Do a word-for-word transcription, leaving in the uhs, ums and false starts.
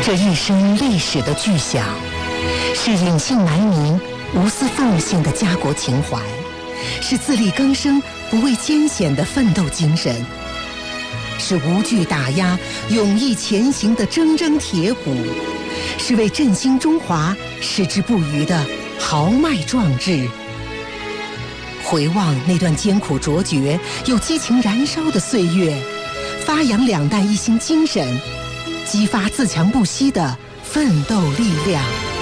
这一生历史的巨响，是隐姓埋名、无私奉献的家国情怀，是自力更生、不畏艰险的奋斗精神，是无惧打压、勇毅前行的铮铮铁骨，是为振兴中华矢志不渝的豪迈壮志。回望那段艰苦卓绝又激情燃烧的岁月，发扬两弹一心精神，激发自强不息的奋斗力量。